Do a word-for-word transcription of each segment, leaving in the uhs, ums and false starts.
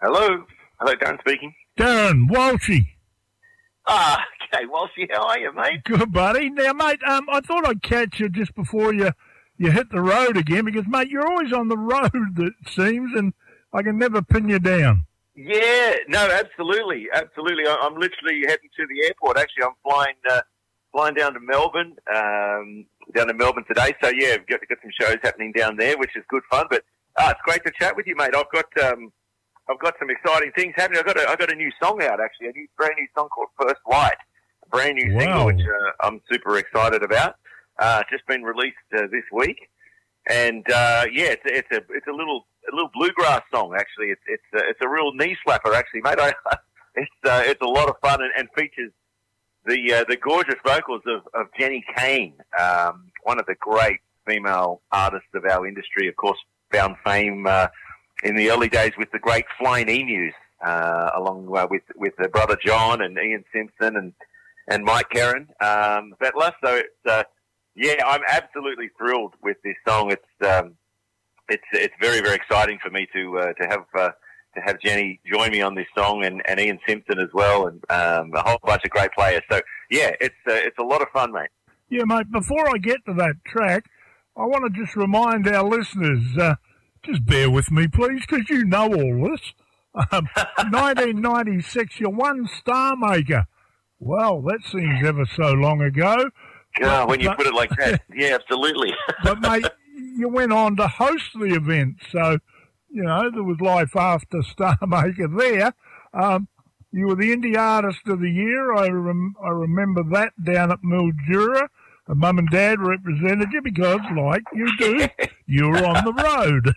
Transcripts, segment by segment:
Hello. Hello, Darren speaking. Darren, Walshy. Ah, okay, Walshy, how are you, mate? Good, buddy. Now, mate, um, I thought I'd catch you just before you, you hit the road again because, mate, you're always on the road, it seems, and I can never pin you down. Yeah, no, absolutely, absolutely. I, I'm literally heading to the airport. Actually, I'm flying uh, flying down to Melbourne, um, down to Melbourne today. So, yeah, we've got, got some shows happening down there, which is good fun. But ah, it's great to chat with you, mate. I've got um, I've got some exciting things happening. I've got a, I've got a new song out, actually, a new, brand new song called First Light, a brand new Wow. single, which uh, I'm super excited about. Uh, just been released uh, this week. And, uh, yeah, it's, it's a it's a little a little bluegrass song, actually. It's it's a, it's a real knee slapper, actually, mate. I, it's uh, it's a lot of fun and, and features the uh, the gorgeous vocals of, of Jenny Kane, um, one of the great female artists of our industry. Of course, found fame uh, in the early days with the great Flying Emus, uh, along uh, with with her brother John and Ian Simpson and and Mike Karen um, Bettler. So it's uh, yeah, I'm absolutely thrilled with this song. It's um, it's it's very very exciting for me to uh, to have uh, to have Jenny join me on this song and, and Ian Simpson as well, and um, a whole bunch of great players. So yeah, it's uh, it's a lot of fun, mate. Yeah, mate, before I get to that track, I want to just remind our listeners, uh, just bear with me, please, because you know all this. Um, nineteen ninety-six, you won Star Maker. Well, that seems ever so long ago. Oh, when you but, put it like that, yeah, absolutely. But, mate, you went on to host the event, so, you know, there was life after Star Maker there. Um, you were the Indie Artist of the Year. I, rem- I remember that down at Mildura. And Mum and Dad represented you because, like you do, you were on the road.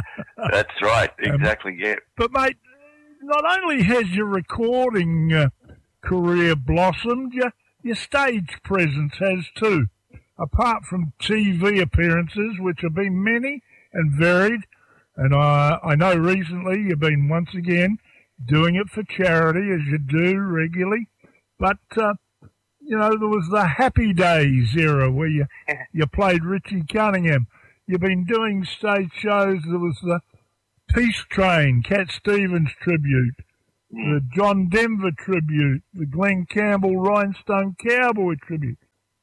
That's right, exactly, um, yeah. But, mate, not only has your recording uh, career blossomed, your, your stage presence has too. Apart from T V appearances, which have been many and varied, and I, I know recently you've been once again doing it for charity, as you do regularly, but, uh, you know, there was the Happy Days era where you, you played Richie Cunningham. You've been doing stage shows. There was the Peace Train, Cat Stevens tribute, the John Denver tribute, the Glenn Campbell Rhinestone Cowboy tribute.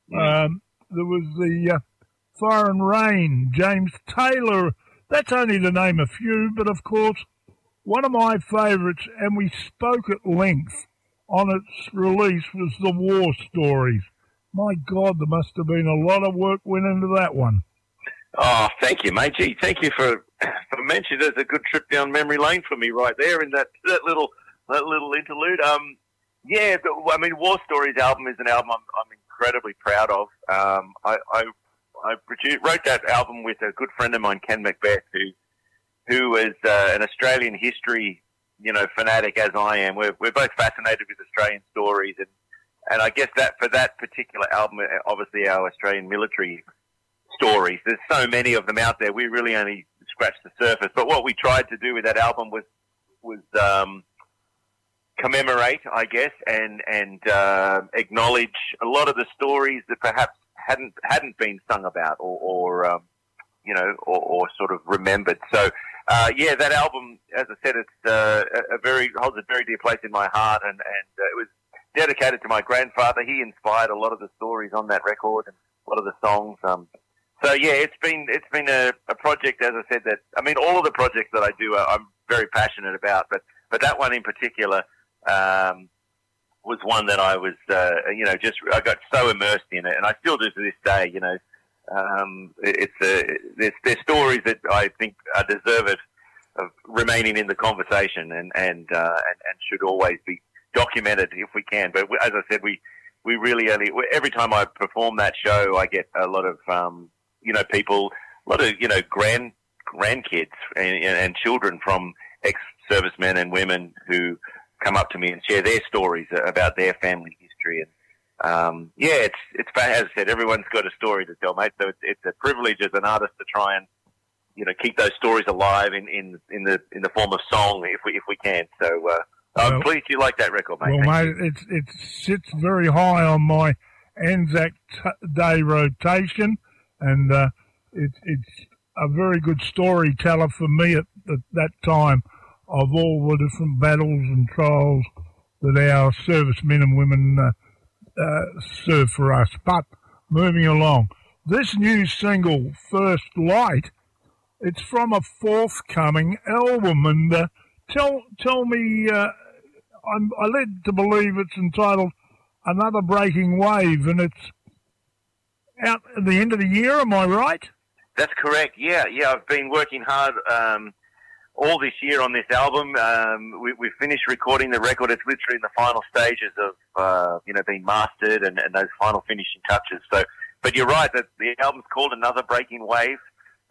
Um, there was the uh, Fire and Rain, James Taylor. That's only to name a few, but of course, one of my favourites, and we spoke at length on its release, was the War Stories. My God, there must have been a lot of work went into that one. Oh, thank you, mate. Gee, thank you for for mentioning it. It's a good trip down memory lane for me right there in that, that little that little interlude. Um, yeah, but, I mean, War Stories album is an album I'm, I'm incredibly proud of. Um, I I, I produced, wrote that album with a good friend of mine, Ken Macbeth, who who is uh, an Australian history, you know, fanatic as I am. We're we're both fascinated with Australian stories, and and I guess that for that particular album, obviously our Australian military stories. There's so many of them out there. We really only scratched the surface. But what we tried to do with that album was was um, commemorate, I guess, and and uh, acknowledge a lot of the stories that perhaps hadn't hadn't been sung about or, or um, you know, or, or sort of remembered. So. Uh, yeah, that album, as I said, it's uh, a very holds a very dear place in my heart, and, and uh, it was dedicated to my grandfather. He inspired a lot of the stories on that record and a lot of the songs. Um, so yeah, it's been it's been a, a project, as I said, that I mean, all of the projects that I do, are, I'm very passionate about, but but that one in particular um, was one that I was, uh, you know, just I got so immersed in it, and I still do to this day, you know. Um, it's uh, there's, there's stories that I think are deserved of remaining in the conversation and and, uh, and and should always be documented if we can. But as I said, we we really only every time I perform that show, I get a lot of um, you know people, a lot of you know grand grandkids and, and children from ex-servicemen and women who come up to me and share their stories about their family history. And Um, yeah, it's, it's, as I said, everyone's got a story to tell, mate. So it's, it's a privilege as an artist to try and, you know, keep those stories alive in, in, in the, in the form of song if we, if we can. So, uh, I'm well, pleased you like that record, mate. Well, Thank mate, it, it sits very high on my Anzac t- Day rotation, and, uh, it, it's a very good storyteller for me at, at that time. of all the different battles and trials that our servicemen and women uh, uh, serve for us. But moving along, this new single, First Light, it's from a forthcoming album, and uh, tell tell me, uh, I'm I led to believe it's entitled Another Breaking Wave, and it's out at the end of the year, am I right? That's correct, yeah, yeah, I've been working hard um, all this year on this album. Um, we, we've finished recording the record. It's literally in the final stages of, uh, you know, being mastered and, and those final finishing touches. So, but you're right, that the album's called Another Breaking Wave.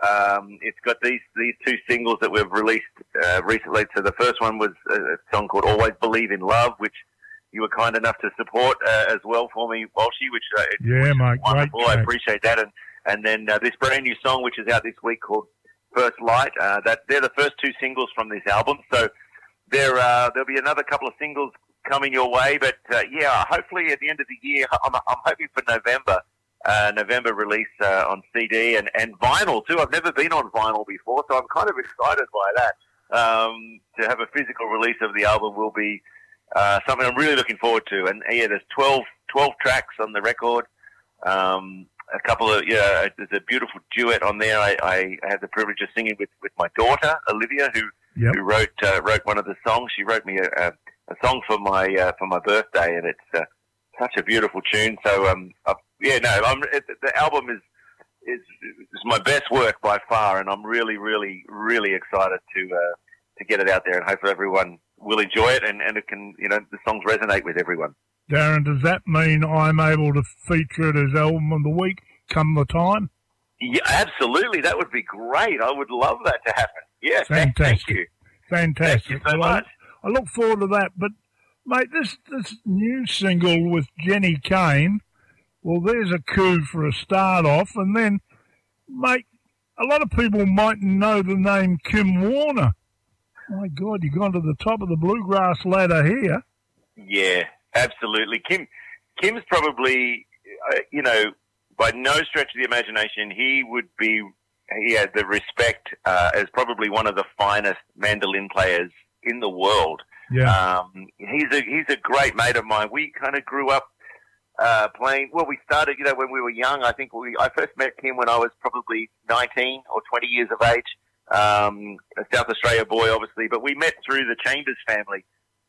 Um, it's got these, these two singles that we've released uh, recently. So the first one was a, a song called Always Believe in Love, which you were kind enough to support uh, as well for me, Walshy, which, uh, yeah, which mate, wonderful. Great I appreciate that. And, and then uh, this brand new song, which is out this week, called First Light. Uh, that they're the first two singles from this album. So there, uh, there'll be another couple of singles coming your way. But uh, yeah, hopefully at the end of the year, I'm, I'm hoping for November. Uh, November release uh, on C D and, and vinyl too. I've never been on vinyl before, so I'm kind of excited by that. Um, to have a physical release of the album will be uh, something I'm really looking forward to. And yeah, there's twelve, twelve tracks on the record. Um, a couple of yeah, there's a beautiful duet on there. I, I had the privilege of singing with, with my daughter Olivia, who yep. who wrote uh, wrote one of the songs. She wrote me a, a, a song for my uh, for my birthday, and it's uh, such a beautiful tune. So um, I've, yeah, no, I'm, it, the album is, is is my best work by far, and I'm really, really, really excited to uh, to get it out there, and hopefully everyone will enjoy it, and, and it can, you know, the songs resonate with everyone. Darren, does that mean I'm able to feature it as album of the week come the time? Yeah, absolutely. That would be great. I would love that to happen. Yeah, fantastic. Thank you. Fantastic. Thank you so well, much. I, I look forward to that. But, mate, this, this new single with Jenny Kane, well, there's a coup for a start off. And then, mate, a lot of people might know the name Kim Warner. My God, you've gone to the top of the bluegrass ladder here. Yeah, absolutely. Kim, Kim's probably, uh, you know, by no stretch of the imagination, he would be, he had the respect uh, as probably one of the finest mandolin players in the world. Yeah. Um, he's a, he's a great mate of mine. We kind of grew up uh, playing, well, we started, you know, when we were young. I think we, I first met Kim when I was probably nineteen or twenty years of age. Um, a South Australia boy, obviously, but we met through the Chambers family.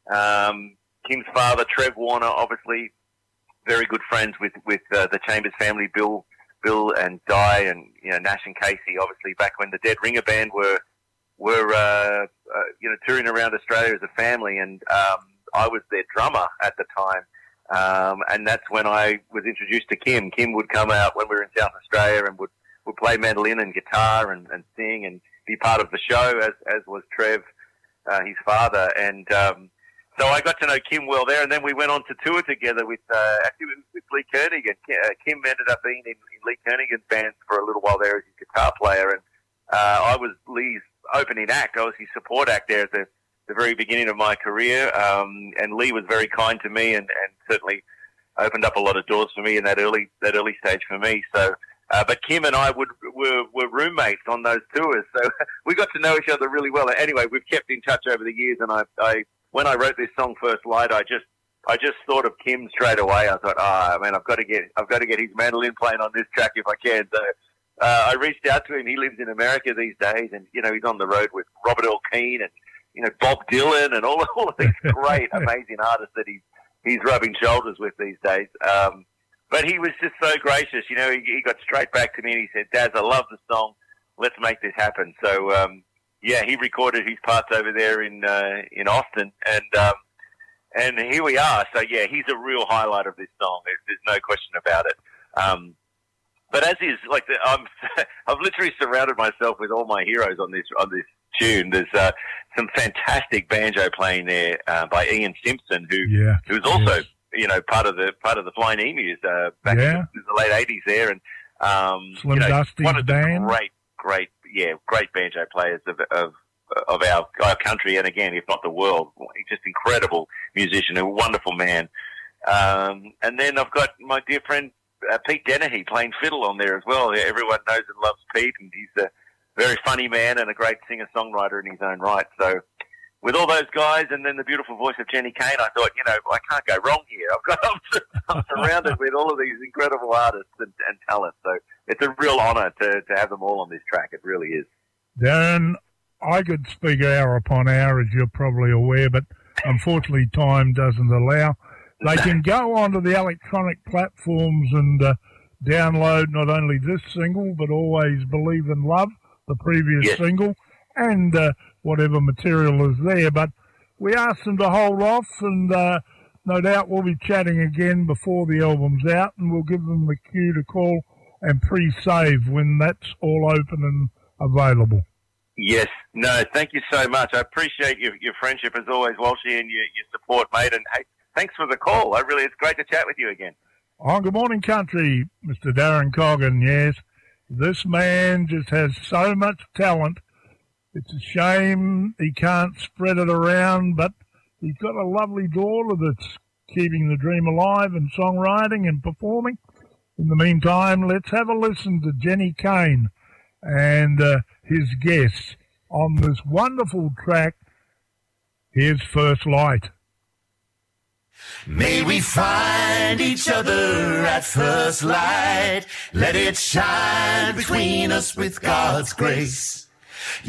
Um, Kim's father, Trev Warner, obviously very good friends with, with, uh, the Chambers family, Bill, Bill and Di and, you know, Nash and Casey, obviously back when the Dead Ringer Band were, were, uh, uh, you know, touring around Australia as a family. And, um, I was their drummer at the time. Um, and that's when I was introduced to Kim. Kim would come out when we were in South Australia and would, would play mandolin and guitar and, and sing and be part of the show, as as was Trev, uh, his father. And um, so I got to know Kim well there, and then we went on to tour together with uh, actually with, with Lee Kernaghan. Uh, Kim ended up being in, in Lee Kernaghan's band for a little while there as his guitar player, and uh, I was Lee's opening act. I was his support act there at the, the very beginning of my career, um, and Lee was very kind to me and, and certainly opened up a lot of doors for me in that early that early stage for me. So. Uh, but Kim and I would, were, were roommates on those tours, so we got to know each other really well. Anyway, we've kept in touch over the years, and I, I when I wrote this song First Light, I just, I just thought of Kim straight away. I thought, ah, oh, man, I've got to get, I've got to get his mandolin playing on this track if I can. So uh, I reached out to him. He lives in America these days, and you know he's on the road with Robert Earl Keen and you know Bob Dylan and all, all of these great, amazing artists that he's he's rubbing shoulders with these days. Um, But he was just so gracious, you know, he, he got straight back to me and he said, Daz, I love the song. Let's make this happen. So, um, yeah, he recorded his parts over there in, uh, in Austin and, um, and here we are. So yeah, he's a real highlight of this song. There's, there's no question about it. Um, but as is, like, the, I'm, I've literally surrounded myself with all my heroes on this, on this tune. There's, uh, some fantastic banjo playing there, uh, by Ian Simpson, who, yeah, who's also, yes. you know, part of the part of the Flying Emus uh, back yeah. in, the, in the late eighties there, and um, Slim you know, Dusty's one of the band. great, great, yeah, great banjo players of of of our, our country, and again, if not the world, just incredible musician, a wonderful man. Um, and then I've got my dear friend uh, Pete Dennehy playing fiddle on there as well. Everyone knows and loves Pete, and he's a very funny man and a great singer-songwriter in his own right. So. with all those guys and then the beautiful voice of Jenny Kane, I thought, you know, I can't go wrong here. I've got, I'm surrounded with all of these incredible artists and, and talent. So it's a real honour to, to have them all on this track. It really is. Darren, I could speak hour upon hour, as you're probably aware, but unfortunately time doesn't allow. They can go onto the electronic platforms and uh, download not only this single, but Always Believe in Love, the previous yes. single, and uh, whatever material is there. But we asked them to hold off, and uh, no doubt we'll be chatting again before the album's out, and we'll give them the cue to call and pre-save when that's all open and available. Yes. No, thank you so much. I appreciate your, your friendship as always, Walshy, and your, your support, mate. And hey, thanks for the call. I really, it's great to chat with you again. On Good Morning Country, Mister Darren Coggan, yes. This man just has so much talent. It's a shame he can't spread it around, but he's got a lovely daughter that's keeping the dream alive in songwriting and performing. In the meantime, let's have a listen to Jenny Kane and uh, his guests on this wonderful track. Here's First Light. May we find each other at first light. Let it shine between us with God's grace.